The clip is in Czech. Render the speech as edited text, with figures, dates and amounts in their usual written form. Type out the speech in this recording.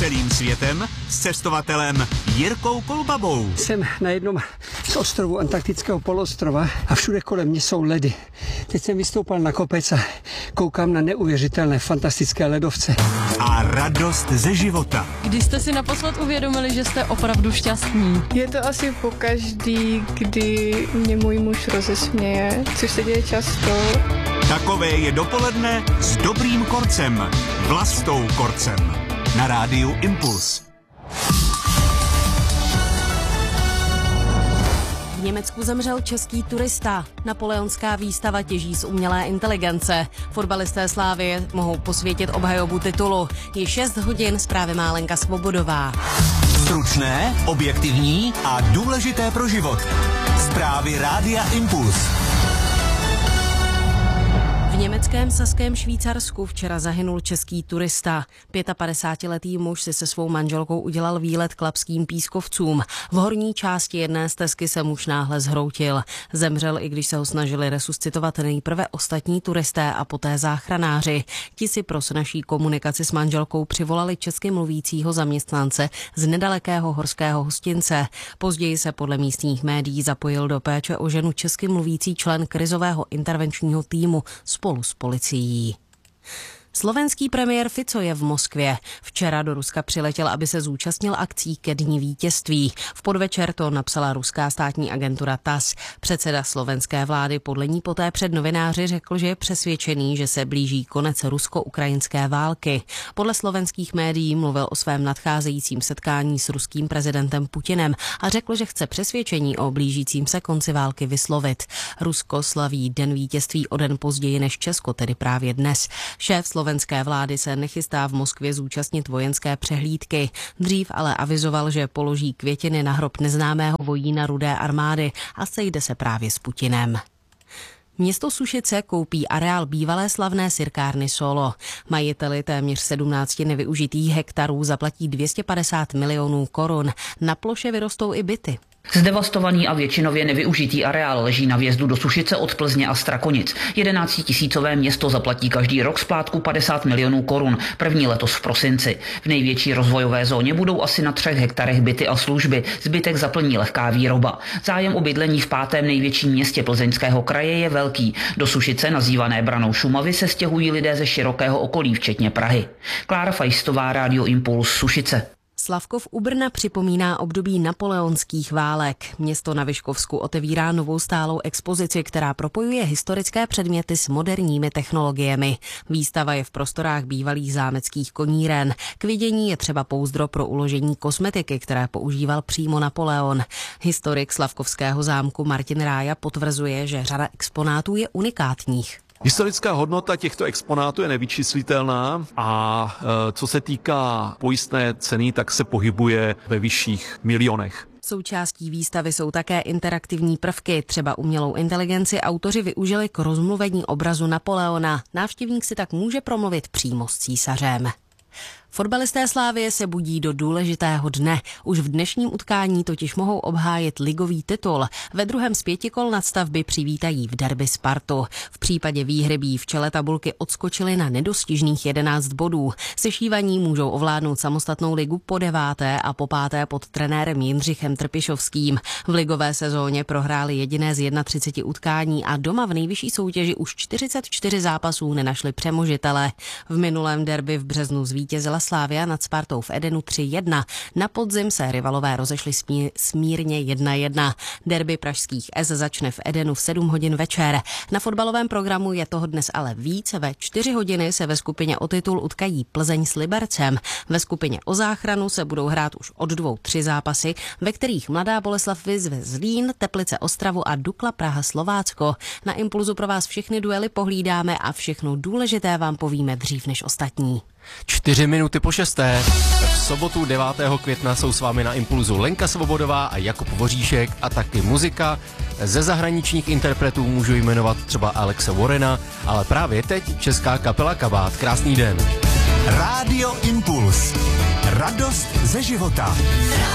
celým světem s cestovatelem Jirkou Kolbabou. Jsem na jednom z ostrovů Antarktického poloostrova a všude kolem mě jsou ledy. Teď jsem vystoupal na kopec a koukám na neuvěřitelné fantastické ledovce. A radost ze života. Kdy jste si naposled uvědomili, že jste opravdu šťastní? Je to asi pokaždý, kdy mě můj muž rozesměje, což se děje často. Takové je dopoledne s Dobrým Korcem, Vlastou Korcem, na rádiu Impuls. V Německu zemřel český turista. Napoleonská výstava těží z umělé inteligence. Fotbalisté Slávie mohou posvětit obhajobu titulu. Je 6 hodin, zprávy má Lenka Svobodová. Stručné, objektivní a důležité pro život. Zprávy rádia Impuls. V německém Saském Švýcarsku včera zahynul český turista. 55letý muž si se svou manželkou udělal výlet k Lapským pískovcům. V horní části jedné stezky se muž náhle zhroutil. Zemřel, i když se ho snažili resuscitovat nejprve ostatní turisté a poté záchranáři. Ti si pro naší komunikaci s manželkou přivolali česky mluvícího zaměstnance z nedalekého horského hostince. Později se podle místních médií zapojil do péče o ženu česky mluvící člen krizového intervenčního týmu spolu s policií. Slovenský premiér Fico je v Moskvě. Včera do Ruska přiletěl, aby se zúčastnil akcí ke Dni vítězství. V podvečer to napsala ruská státní agentura TASS. Předseda slovenské vlády podle ní poté před novináři řekl, že je přesvědčený, že se blíží konec rusko-ukrajinské války. Podle slovenských médií mluvil o svém nadcházejícím setkání s ruským prezidentem Putinem a řekl, že chce přesvědčení o blížícím se konci války vyslovit. Rusko slaví Den vítězství o den později než Česko, tedy právě dnes. Šéf slovenské vlády se nechystá v Moskvě zúčastnit vojenské přehlídky. Dřív ale avizoval, že položí květiny na hrob neznámého vojína Rudé armády a sejde se právě s Putinem. Město Sušice koupí areál bývalé slavné sirkárny Solo. Majiteli téměř 17 nevyužitých hektarů zaplatí 250 milionů korun. Na ploše vyrostou i byty. Zdevastovaný a většinově nevyužitý areál leží na vjezdu do Sušice od Plzně a Strakonic. 11tisícové město zaplatí každý rok splátku 50 milionů korun, první letos v prosinci. V největší rozvojové zóně budou asi na 3 hektarech byty a služby, zbytek zaplní lehká výroba. Zájem o bydlení v 5. největším městě Plzeňského kraje je velký. Do Sušice, nazývané branou Šumavy, se stěhují lidé ze širokého okolí, včetně Prahy. Klára Fajstová, Rádio Impuls, Sušice. Slavkov u Brna připomíná období napoleonských válek. Město na Vyškovsku otevírá novou stálou expozici, která propojuje historické předměty s moderními technologiemi. Výstava je v prostorách bývalých zámeckých koníren. K vidění je třeba pouzdro pro uložení kosmetiky, které používal přímo Napoleon. Historik slavkovského zámku Martin Rája potvrzuje, že řada exponátů je unikátních. Historická hodnota těchto exponátů je nevyčíslitelná a co se týká pojistné ceny, tak se pohybuje ve vyšších milionech. Součástí výstavy jsou také interaktivní prvky, třeba umělou inteligenci autoři využili k rozmluvení obrazu Napoleona. Návštěvník si tak může promluvit přímo s císařem. Fotbalisté Slávie se budí do důležitého dne. Už v dnešním utkání totiž mohou obhájit ligový titul. Ve druhém z 5 kol nadstavby přivítají v derby Spartu. V případě výhry by v čele tabulky odskočili na nedostižných 11 bodů. Sešívaní můžou ovládnout samostatnou ligu po 9. a po 5. pod trenérem Jindřichem Trpišovským. V ligové sezóně prohráli jediné z 31 utkání a doma v nejvyšší soutěži už 44 zápasů nenašli přemožitele. V minulém derby v březnu zvítězila Slavia nad Spartou v Edenu 3-1. Na podzim se rivalové rozešli smírně 1-1. Derby pražských S začne v Edenu v 7 hodin večer. Na fotbalovém programu je toho dnes ale více. Ve 4 hodiny se ve skupině o titul utkají Plzeň s Libercem. Ve skupině o záchranu se budou hrát už od 2 3 zápasy, ve kterých Mladá Boleslav vyzve Zlín, Teplice Ostravu a Dukla Praha Slovácko. Na Impulzu pro vás všechny duely pohlídáme a všechno důležité vám povíme dřív než ostatní. 4 minuty po 6. V sobotu 9. května jsou s vámi na Impulzu Lenka Svobodová a Jakub Voříšek a taky muzika. Ze zahraničních interpretů můžu jmenovat třeba Alexe Warrena, ale právě teď česká kapela Kabát. Krásný den. Rádio Impuls. Radost ze života.